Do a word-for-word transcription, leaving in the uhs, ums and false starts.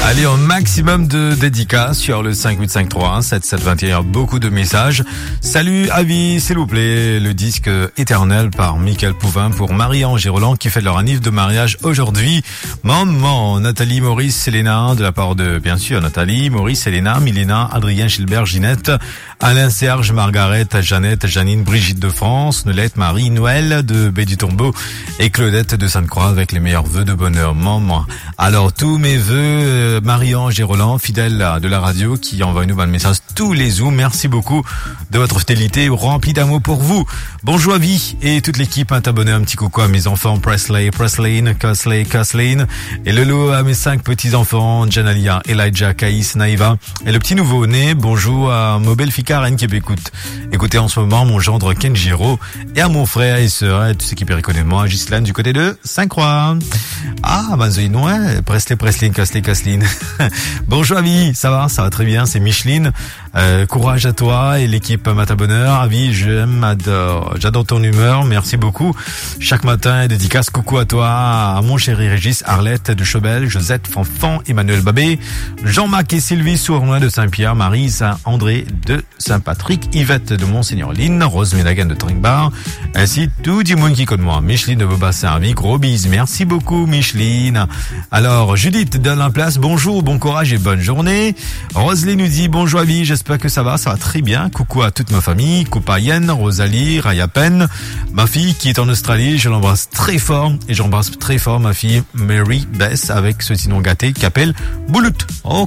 Allez, un maximum de dédicaces sur le cinq huit cinq trois un sept sept deux un. Beaucoup de messages. Salut, avis, s'il vous plaît. Le disque Éternel par Michael Pouvin pour Marie-Ange et Roland qui fait leur anniv de mariage aujourd'hui. Maman, Nathalie, Maurice, Selena, de la part de, bien sûr, Nathalie, Maurice, Selena, Milena, Adrien, Gilbert, Ginette, Alain, Serge, Margaret, Jeannette, Janine, Brigitte de France, Nolette, Marie, Noël de Baie du Tombeau et Claudette de Sainte-Croix avec les meilleurs vœux de bonheur. Maman. Alors, tous mes vœux, Marie-Ange et Roland, fidèles de la radio, qui envoient nous un message tous les jours. Merci beaucoup de votre fidélité remplie d'amour pour vous. Bonjour à vie et toute l'équipe. Un abonné, un petit coucou à mes enfants Presley, Presley, Cosley, Cosley et le lot à mes cinq petits-enfants Janalia, Elijah, Caïs, Naïva et le petit nouveau-né. Bonjour à ma belle fille Karen qui m'écoute. Écoutez en ce moment mon gendre Kenjiro et à mon frère et sœur, et tout ce qui peut reconnaître moi, Ghislaine du côté de Saint-Croix. Ah, ben, c'est ouais, Presley, Presley, Cosley, Cosley. Bonjour Avi, ça va, ça va très bien, c'est Micheline. Euh, courage à toi et l'équipe Mata Bonheur. Avi, j'aime, adore, j'adore ton humeur, merci beaucoup. Chaque matin, dédicace, coucou à toi, à mon chéri Régis, Arlette de Chebel, Josette, Fanfan, Emmanuel Babé, Jean-Marc et Sylvie Sournois de Saint-Pierre, Marie, Saint-André de Saint-Patrick, Yvette de Monseigneur Line, Rose Mélagan de Trinkbar, ainsi tout du monde qui connaît moi. Micheline de Beaubassin-Avi, gros bis, merci beaucoup Micheline. Alors, Judith de l'Implace, bonjour, bon courage et bonne journée. Roselyne nous dit bonjour Avi, j'espère que ça va, ça va très bien. Coucou à toute ma famille, coucou à Yen, Rosalie, Rayapen, ma fille qui est en Australie, je l'embrasse très fort et j'embrasse très fort ma fille Mary Bess avec ce petit nom gâté qui appelle Boulout. Oh.